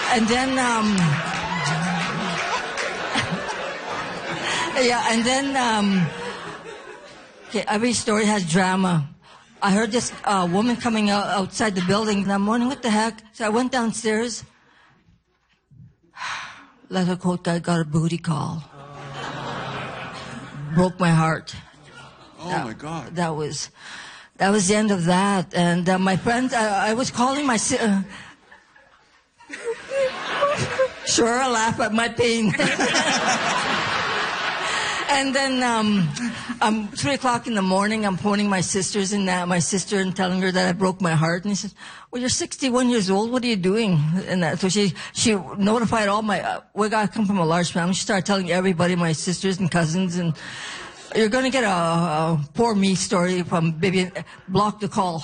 And then, okay, every story has drama. I heard this woman coming outside the building, and I'm wondering, what the heck? So I went downstairs. Leather coat guy got a booty call. Broke my heart. Oh, my God. That was the end of that. And my friends, I was calling my... Sure, I laugh at my pain. And then 3 o'clock in the morning, I'm phoning my sisters and my sister and telling her that I broke my heart. And he says, well, you're 61 years old. What are you doing? And so she notified all my, we got to come from a large family. She started telling everybody, my sisters and cousins, and you're going to get a poor me story from Vivian. Block the call.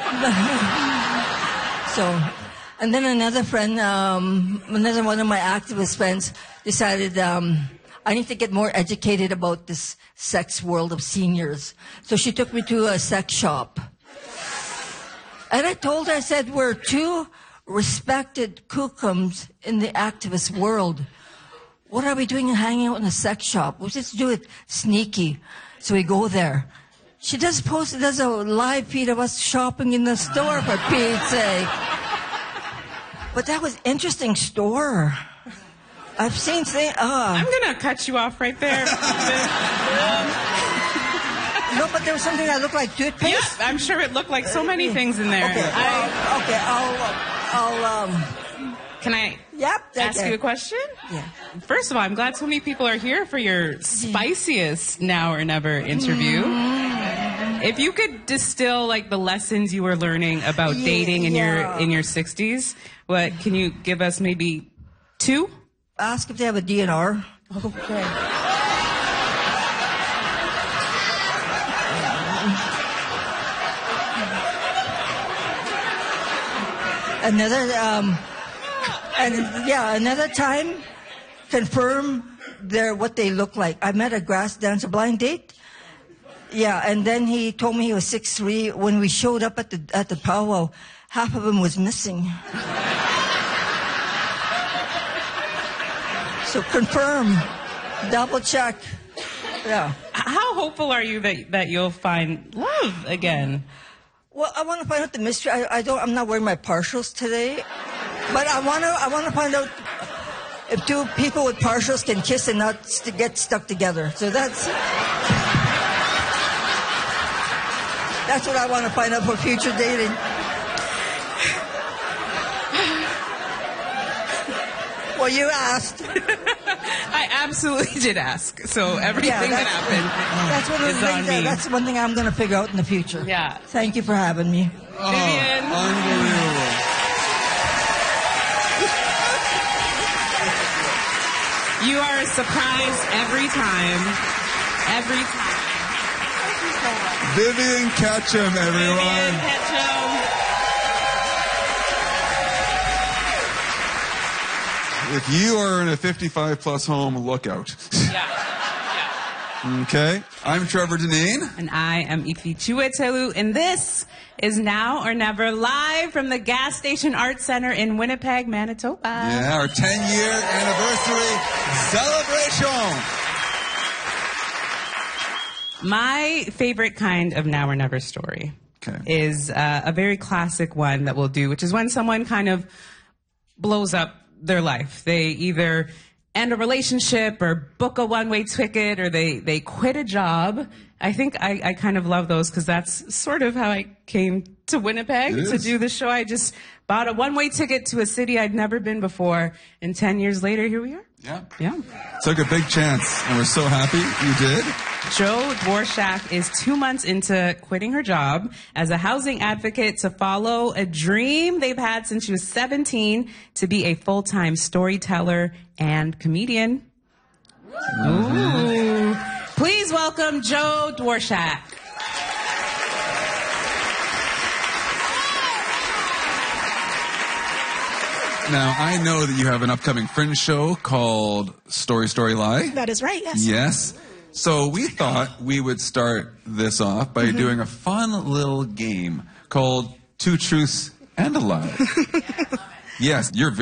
So, and then another friend, another one of my activist friends decided, I need to get more educated about this sex world of seniors. So she took me to a sex shop. And I told her, I said, we're two respected kookums in the activist world. What are we doing hanging out in a sex shop? We'll just do it sneaky. So we go there. She does a live feed of us shopping in the store, for Pete's sake. But that was interesting store. I've seen things. I'm going to cut you off right there. No, but there was something that looked like toothpaste. Yes, I'm sure it looked like so many things in there. Okay, Can I ask you a question? Yeah. First of all, I'm glad so many people are here for your spiciest Now or Never interview. If you could distill like the lessons you were learning about dating in your 60s, what can you give us? Maybe 2? Ask if they have a DNR. Okay. Another time, confirm what they look like. I met a grass dancer blind date. Yeah, and then he told me he was 6'3". When we showed up at the powwow, half of him was missing. So confirm, double check. Yeah. How hopeful are you that you'll find love again? Well, I want to find out the mystery. I'm not wearing my partials today, but I want to find out if two people with partials can kiss and not get stuck together. So that's what I want to find out for future dating. Well, you asked. I absolutely did ask. So everything that happened that's one thing I'm going to figure out in the future. Yeah. Thank you for having me. Oh, Vivian. unbelievable. You are a surprise every time. Every time. Vivian Ketchum, everyone. Vivian Ketchum. If you are in a 55-plus home, look out. Yeah. Okay. I'm Trevor Deneen. And I am Ifi Chiwetelou, and this is Now or Never, live from the Gas Station Arts Center in Winnipeg, Manitoba. Yeah, our 10-year anniversary celebration. My favorite kind of Now or Never story is a very classic one that we'll do, which is when someone kind of blows up their life. They either end a relationship or book a one-way ticket or they quit a job. I think I kind of love those because that's sort of how I came to Winnipeg to do the show. I just bought a one-way ticket to a city I'd never been before, and 10 years later, here we are. Yeah. Took a big chance, and we're so happy you did. Jo Dworshak is 2 months into quitting her job as a housing advocate to follow a dream they've had since she was 17 to be a full-time storyteller and comedian. Ooh. Please welcome Jo Dworshak. Now, I know that you have an upcoming Fringe show called Story, Story, Lie. That is right, yes. Yes. So we thought we would start this off by doing a fun little game called Two Truths and a Lie. Yes, you're very